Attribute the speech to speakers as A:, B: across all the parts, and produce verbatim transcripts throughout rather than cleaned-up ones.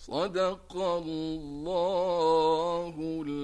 A: صدق الله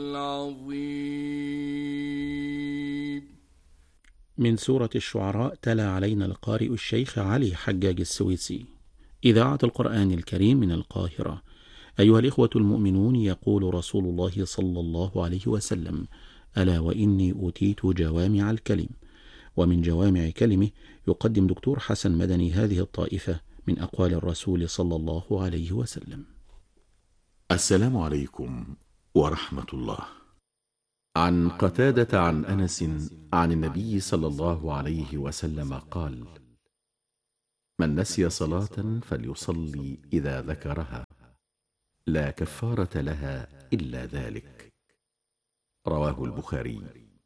A: العظيم.
B: من سورة الشعراء تلا علينا القارئ الشيخ علي حجاج السويسي. إذاعة القرآن الكريم من القاهرة. أيها الإخوة المؤمنون، يقول رسول الله صلى الله عليه وسلم: ألا وإني أوتيت جوامع الكلم. ومن جوامع كلمه يقدم دكتور حسن مدني هذه الطائفة من أقوال الرسول صلى الله عليه وسلم.
C: السلام عليكم ورحمة الله. عن قتادة عن أنس عن النبي صلى الله عليه وسلم قال: من نسي صلاة فليصلي إذا ذكرها، لا كفارة لها إلا ذلك. رواه البخاري.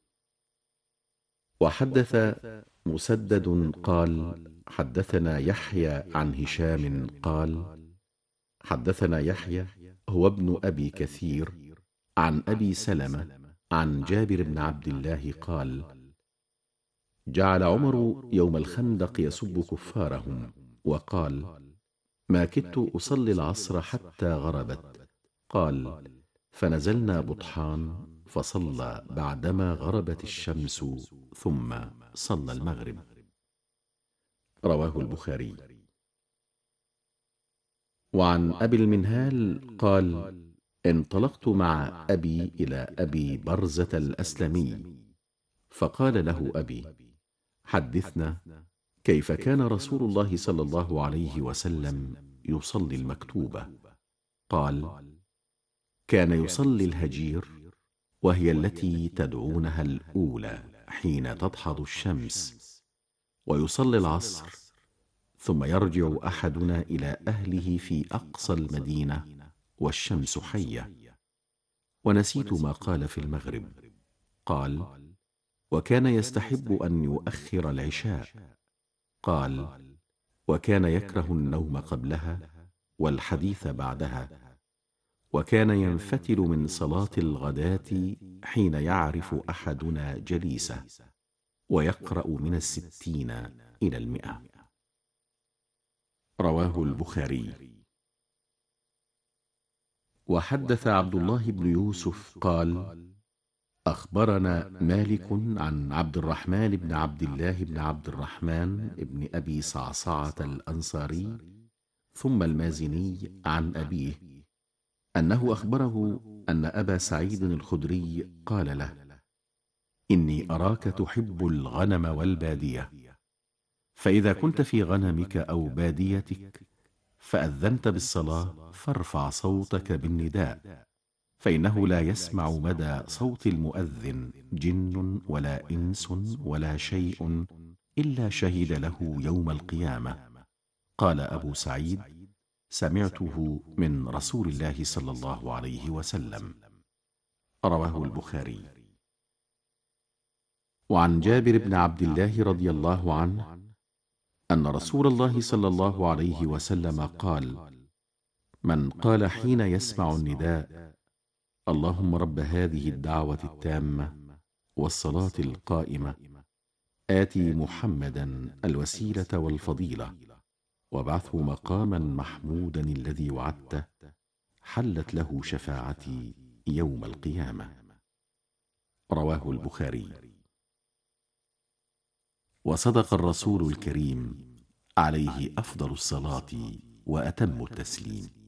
C: وحدث مسدد قال: حدثنا يحيى عن هشام قال: حدثنا يحيى هو ابن أبي كثير عن أبي سلمة عن جابر بن عبد الله قال: جعل عمر يوم الخندق يسب كفارهم، وقال: ما كدت أصلي العصر حتى غربت. قال: فنزلنا بطحان فصلى بعدما غربت الشمس ثم صلى المغرب. رواه البخاري. وعن أبي المنهال قال: انطلقت مع أبي إلى أبي برزة الأسلمي، فقال له أبي: حدثنا كيف كان رسول الله صلى الله عليه وسلم يصلي المكتوبة. قال: كان يصلي الهجير، وهي التي تدعونها الأولى حين تدحض الشمس، ويصلي العصر، ثم يرجع أحدنا إلى أهله في أقصى المدينة والشمس حية. ونسيت ما قال في المغرب. قال: وكان يستحب أن يؤخر العشاء. قال: وكان يكره النوم قبلها والحديث بعدها. وكان ينفتل من صلاة الغداة حين يعرف أحدنا جليسه، ويقرأ من الستين إلى المئة. رواه البخاري. وحدث عبد الله بن يوسف قال: أخبرنا مالك عن عبد الرحمن بن عبد الله بن عبد الرحمن بن أبي صعصعة الأنصاري ثم المازني عن أبيه أنه أخبره أن أبا سعيد الخدري قال له: إني أراك تحب الغنم والبادية، فإذا كنت في غنمك أو باديتك فأذنت بالصلاة فارفع صوتك بالنداء، فإنه لا يسمع مدى صوت المؤذن جن ولا إنس ولا شيء إلا شهد له يوم القيامة. قال أبو سعيد: سمعته من رسول الله صلى الله عليه وسلم. رواه البخاري. وعن جابر بن عبد الله رضي الله عنه أن رسول الله صلى الله عليه وسلم قال: من قال حين يسمع النداء: اللهم رب هذه الدعوة التامة والصلاة القائمة، آتي محمدا الوسيلة والفضيلة وابعثه مقاما محمودا الذي وعدته، حلت له شفاعتي يوم القيامة. رواه البخاري. وصدق الرسول الكريم عليه أفضل الصلاة وأتم التسليم.